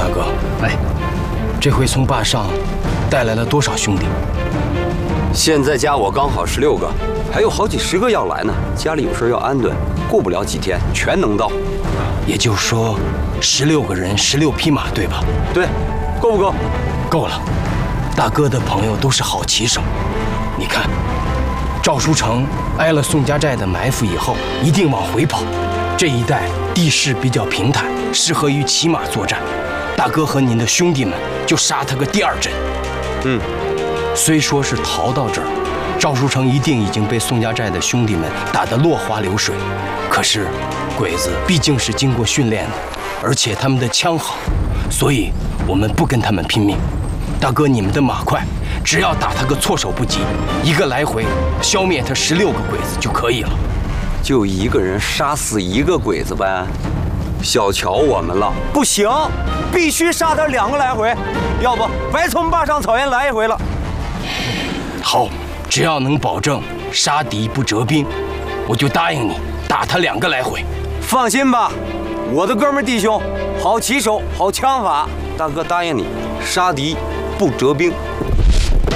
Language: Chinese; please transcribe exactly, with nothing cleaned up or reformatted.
大哥，哎，这回从坝上带来了多少兄弟？ 现在加我刚好十六个，还有好几十个要来呢。家里有事要安顿，过不了几天全能到。 也就是说，十六个人，十六匹马，对吧？ 对，够不够？ 够了。大哥的朋友都是好骑手，你看，赵书成挨了宋家寨的埋伏以后，一定往回跑。这一带地势比较平坦，适合于骑马作战。大哥和您的兄弟们就杀他个第二针。 嗯。 虽说是逃到这儿，赵书成一定已经被宋家寨的兄弟们打得落花流水。可是，鬼子毕竟是经过训练的，而且他们的枪好，所以我们不跟他们拼命。大哥，你们的马快，只要打他个措手不及，一个来回消灭他十六个鬼子就可以了。 就一个人杀死一个鬼子呗？小瞧我们了。不行，必须杀他两个来回，要不白从坝上草原来一回了。 好，只要能保证杀敌不折兵，我就答应你打他两个来回。 放心吧，我的哥们弟兄，好骑手，好枪法，大哥答应你，杀敌不折兵。